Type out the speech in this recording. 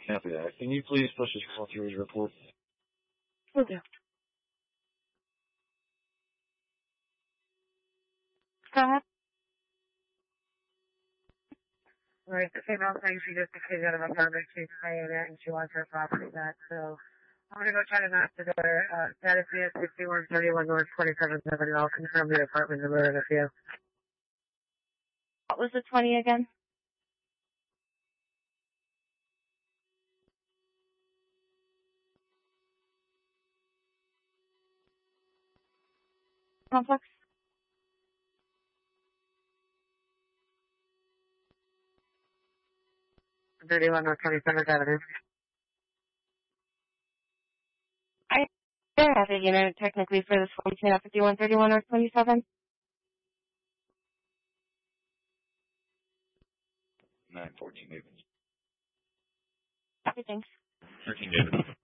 Copy that. Can you please push this call through his report? Will do. Go ahead. Right, the female saying she just kicked out of a apartment, she's paying it, and she wants her property back, so I'm gonna go try to knock the door. Status is 6131 North 27th Avenue. I'll confirm the apartment number in a few. What was the 20 again? Complex? Thirty-one North 27th Avenue. I have a unit technically for this one between 5131 or 27. 914 David. Happy, thanks. 13 David.